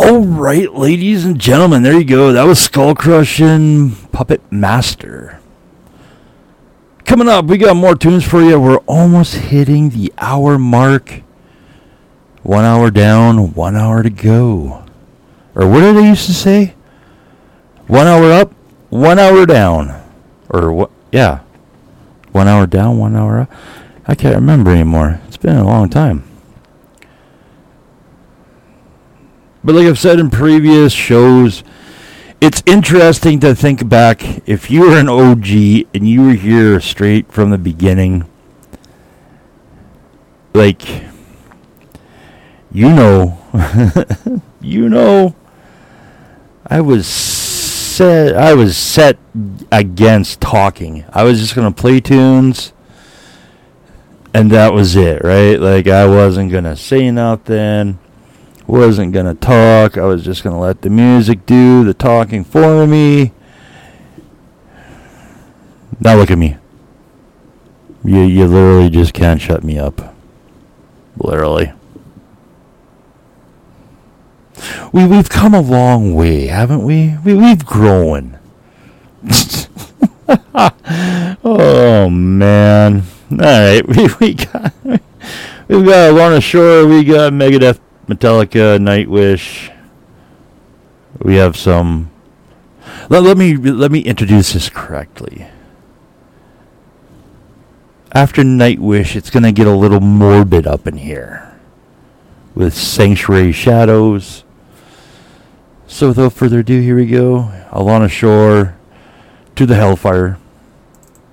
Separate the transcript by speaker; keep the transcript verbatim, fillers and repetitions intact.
Speaker 1: All right, ladies and gentlemen, there you go. That was Skull Crushing Puppet Master. Coming up, we got more tunes for you. We're almost hitting the hour mark. One hour down, one hour to go. Or what did they used to say? One hour up, one hour down. Or what? Yeah. One hour down, one hour up. I can't remember anymore. It's been a long time. But like I've said in previous shows, it's interesting to think back. If you were an O G and you were here straight from the beginning, like, you know, you know, I was set, I was set against talking. I was just going to play tunes, and that was it, right? Like, I wasn't going to say nothing. Wasn't going to talk. I was just going to let the music do the talking for me. Now look at me. You you literally just can't shut me up. Literally. We, we've come a long way, haven't we? we we've grown. Oh, man. All right. We, we got, we've got Lorna Shore. We got Megadeth, Metallica, Nightwish. We have some. Let, let me let me introduce this correctly. After Nightwish, it's gonna get a little morbid up in here with Sanctuary Shadows. So without further ado, here we go. Alana Shore, To the Hellfire.